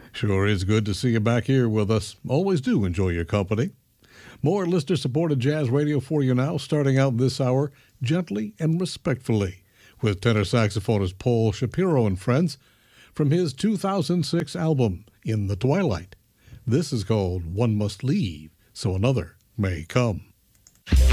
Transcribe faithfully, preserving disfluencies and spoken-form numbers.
Sure is good to see you back here with us. Always do enjoy your company. More listener-supported jazz radio for you now, starting out this hour, Gently and Respectfully, with tenor saxophonist Paul Shapiro and friends, from his two thousand six album, In the Twilight. This is called One Must Leave, So Another May Come.